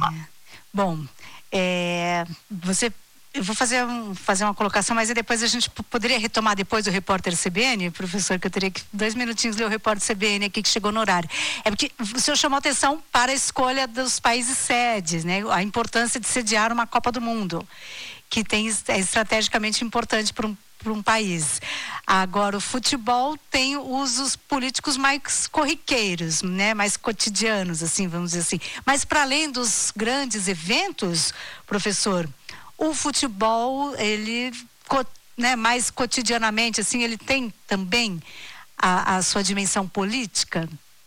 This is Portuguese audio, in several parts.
Bolsonaro. Bom, eu vou fazer uma colocação, mas depois a gente poderia retomar depois do repórter CBN, professor, que eu teria que 2 minutinhos ler o repórter CBN aqui que chegou no horário. É porque o senhor chamou atenção para a escolha dos países sedes, né? A importância de sediar uma Copa do Mundo, que é estrategicamente importante para um país. Agora, o futebol tem usos políticos mais corriqueiros, né? Mais cotidianos, assim, vamos dizer assim. Mas para além dos grandes eventos, professor, o futebol, ele, né, mais cotidianamente, assim, ele tem também a sua dimensão política?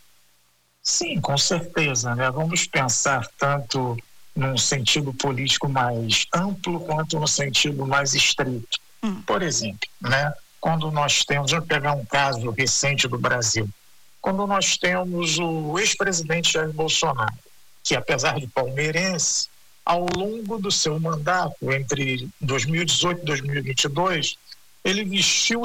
Sim, com certeza, né? Vamos pensar tanto num sentido político mais amplo quanto no sentido mais estrito. Por exemplo, né? Quando nós temos, vamos pegar um caso recente do Brasil, quando nós temos o ex-presidente Jair Bolsonaro, que apesar de palmeirense, ao longo do seu mandato, entre 2018 e 2022, ele vestiu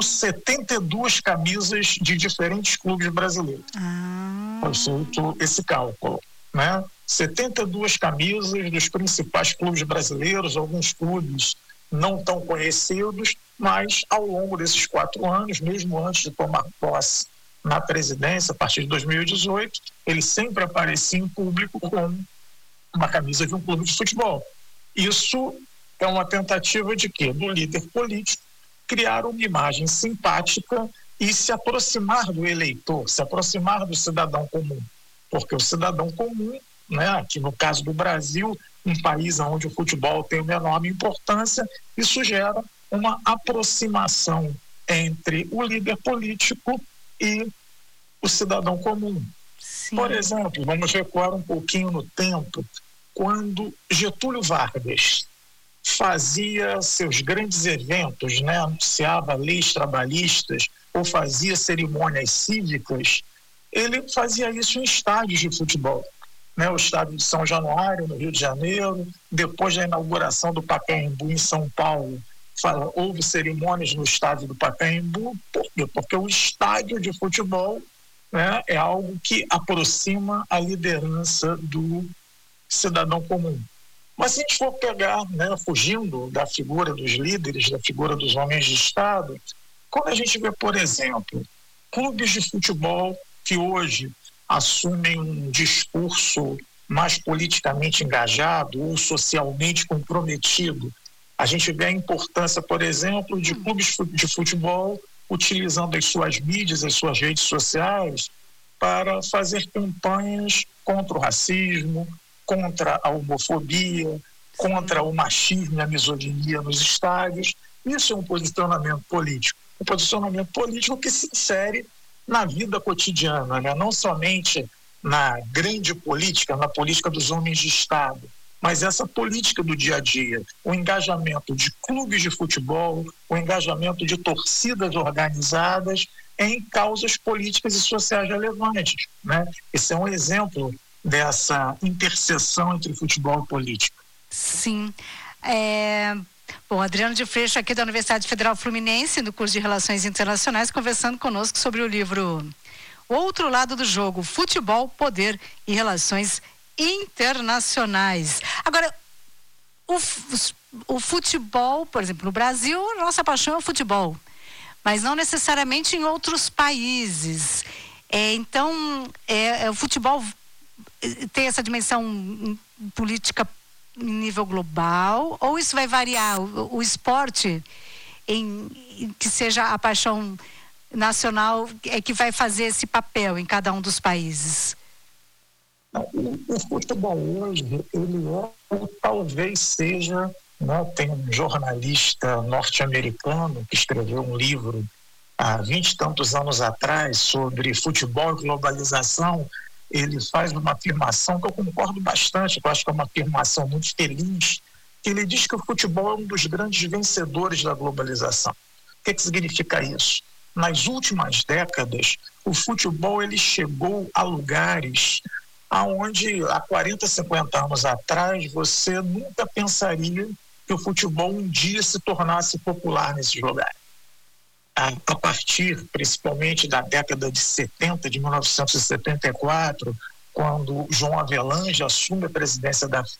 72 camisas de diferentes clubes brasileiros. Foi feito esse cálculo, né? 72 camisas dos principais clubes brasileiros, alguns clubes não tão conhecidos, mas ao longo desses 4 anos, mesmo antes de tomar posse na presidência, a partir de 2018, ele sempre aparecia em público com uma camisa de um clube de futebol. Isso é uma tentativa de quê? Do líder político criar uma imagem simpática e se aproximar do eleitor, se aproximar do cidadão comum. Porque o cidadão comum, né, aqui no caso do Brasil, um país onde o futebol tem uma enorme importância, isso gera uma aproximação entre o líder político e o cidadão comum. Sim. Por exemplo, vamos recuar um pouquinho no tempo, quando Getúlio Vargas fazia seus grandes eventos, né, anunciava leis trabalhistas ou fazia cerimônias cívicas, ele fazia isso em estádios de futebol. Né, o estádio de São Januário, no Rio de Janeiro, depois da inauguração do Pacaembu em São Paulo, houve cerimônias no estádio do Pacaembu. Por quê? Porque o estádio de futebol, né, é algo que aproxima a liderança do cidadão comum. Mas se a gente for pegar, né, fugindo da figura dos líderes, da figura dos homens de Estado, quando a gente vê, por exemplo, clubes de futebol que hoje assumem um discurso mais politicamente engajado ou socialmente comprometido, a gente vê a importância, por exemplo, de clubes de futebol utilizando as suas mídias, as suas redes sociais para fazer campanhas contra o racismo, contra a homofobia, contra o machismo e a misoginia nos estádios. Isso é um posicionamento político. Um posicionamento político que se insere na vida cotidiana, né? Não somente na grande política, na política dos homens de Estado, mas essa política do dia a dia, o engajamento de clubes de futebol, o engajamento de torcidas organizadas em causas políticas e sociais relevantes, né? Esse é um exemplo dessa interseção entre futebol e política. Sim. Bom, Adriano de Freixo, aqui da Universidade Federal Fluminense, no curso de Relações Internacionais, conversando conosco sobre o livro O Outro Lado do Jogo, Futebol, Poder e Relações Internacionais. Agora, o futebol, por exemplo, no Brasil, a nossa paixão é o futebol, mas não necessariamente em outros países. Então, o futebol tem essa dimensão política em nível global, ou isso vai variar? O esporte, que seja a paixão nacional, é que vai fazer esse papel em cada um dos países? O futebol hoje, ele talvez seja, né, tem um jornalista norte-americano que escreveu um livro há 20 e tantos anos atrás sobre futebol e globalização. Ele faz uma afirmação que eu concordo bastante, que eu acho que é uma afirmação muito feliz, que ele diz que o futebol é um dos grandes vencedores da globalização. O que significa isso? Nas últimas décadas, o futebol ele chegou a lugares aonde há 40, 50 anos atrás você nunca pensaria que o futebol um dia se tornasse popular nesses lugares. A partir, principalmente, da década de 70, de 1974, quando João Avelange assume a presidência da